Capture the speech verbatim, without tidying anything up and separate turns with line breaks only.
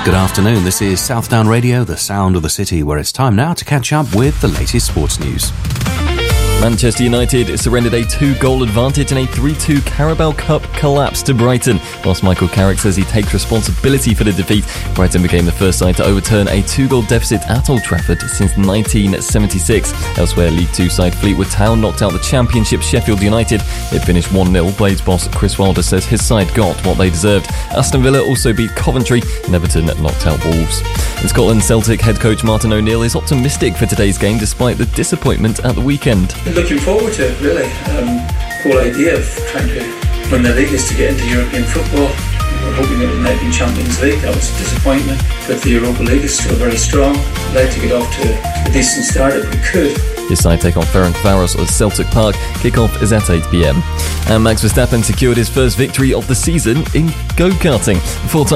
Good afternoon, this is Southdown Radio, the sound of the city, where it's time now to catch up with the latest sports news.
Manchester United surrendered a two-goal advantage in a three two Carabao Cup collapse to Brighton. Whilst Michael Carrick says he takes responsibility for the defeat, Brighton became the first side to overturn a two-goal deficit at Old Trafford since nineteen seventy-six. Elsewhere, League Two side Fleetwood Town knocked out the Championship Sheffield United. It finished one nil. Blades boss Chris Wilder says his side got what they deserved. Aston Villa also beat Coventry, and Everton knocked out Wolves. In Scotland, Celtic head coach Martin O'Neill is optimistic for today's game despite the disappointment at the weekend.
Looking forward to it, really. Um, the whole idea of trying to win the league is to get into European football. We're hoping that it might be Champions League. That was a disappointment, but the Europa League is still very strong. I'd like to get off to a decent start if we could.
His side take on Ferencváros at Celtic Park. Kick-off is at eight p.m. And Max Verstappen secured his first victory of the season in go-karting. Four-time